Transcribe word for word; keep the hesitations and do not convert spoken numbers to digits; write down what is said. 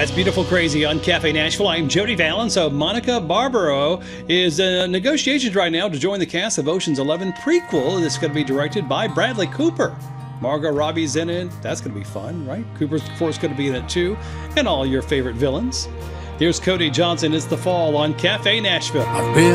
That's Beautiful Crazy on Cafe Nashville. I'm Jody Vallon. So Monica Barbaro is in negotiations right now to join the cast of Ocean's Eleven prequel. This is going to be directed by Bradley Cooper. Margot Robbie's in it. That's going to be fun, right? Cooper's, of course, going to be in it too. And all your favorite villains. Here's Cody Johnson. It's The Fall on Cafe Nashville. I've been